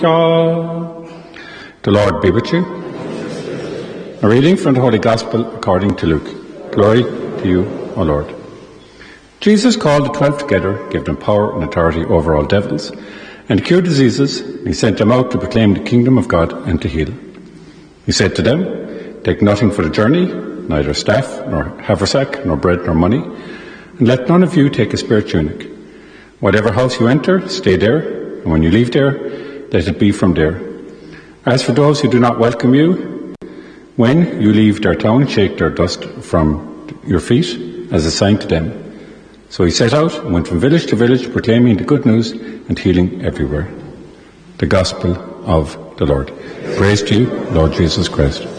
God. The Lord be with you. A reading from the Holy Gospel according to Luke. Glory to you, O Lord. Jesus called the 12 together, gave them power and authority over all devils, and to cure diseases. He sent them out to proclaim the kingdom of God and to heal. He said to them, "Take nothing for the journey, neither staff, nor haversack, nor bread, nor money, and let none of you take a spare tunic. Whatever house you enter, stay there, and when you leave there, let it be from there. As for those who do not welcome you, when you leave their town, shake their dust from your feet as a sign to them." So he set out and went from village to village, proclaiming the good news and healing everywhere. The Gospel of the Lord. Praise to you, Lord Jesus Christ.